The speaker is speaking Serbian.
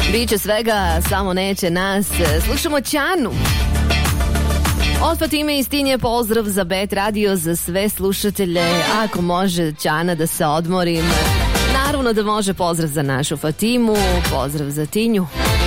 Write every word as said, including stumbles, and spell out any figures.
Biće svega, samo neće nas. Slušamo Ćanu. Od Fatime iz Tinje pozdrav za Bet Radio, za sve slušatelje. Ako može Ćana da se odmorim, naravno da može. Pozdrav za našu Fatimu, pozdrav za Tinju.